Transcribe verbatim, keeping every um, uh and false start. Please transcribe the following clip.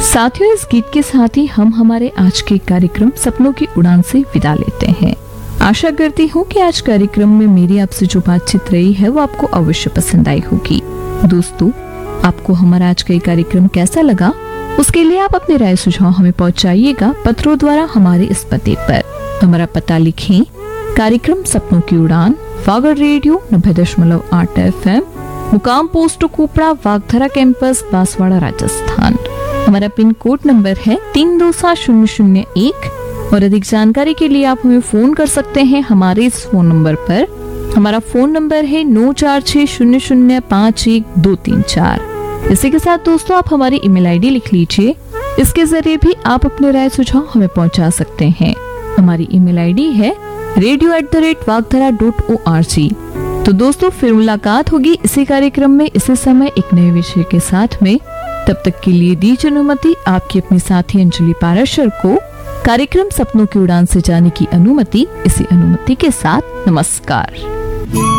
साथियों, इस गीत के साथ ही हम हमारे आज के कार्यक्रम सपनों की उड़ान से विदा लेते हैं। आशा करती हूँ कि आज कार्यक्रम में मेरी आपसे जो बातचीत रही है वो आपको अवश्य पसंद आई होगी। दोस्तों, आपको हमारा आज का ये कार्यक्रम कैसा लगा, उसके लिए आप अपने राय सुझाव हमें पहुंचाइएगा पत्रों द्वारा हमारे इस पते पर। हमारा पता लिखें, कार्यक्रम सपनों की उड़ान, वागड़ रेडियो नब्बे दशमलव आठ एफ एम, मुकाम पोस्ट कुपड़ा, वागधरा कैंपस, बांसवाड़ा, राजस्थान। हमारा पिन कोड नंबर है तीन दो सात शून्य शून्य एक और अधिक जानकारी के लिए आप हमें फोन कर सकते हैं हमारे इस फोन नंबर पर। हमारा फोन नंबर है नौ चार छह शून्य शून्य पाँच एक दो तीन चार। इसी के साथ दोस्तों, आप हमारी ईमेल आईडी लिख लीजिए, इसके जरिए भी आप अपने राय सुझाव हमें पहुंचा सकते हैं। हमारी ईमेल आईडी है radio at the rate वागधरा dot O R G. तो दोस्तों, फिर मुलाकात होगी इसी कार्यक्रम में इसी समय एक नए विषय के साथ में। तब तक के लिए दीजिए अनुमति आपकी अपनी साथी अंजलि पाराशर को कार्यक्रम सपनों की उड़ान से जाने की अनुमति। इसी अनुमति के साथ नमस्कार।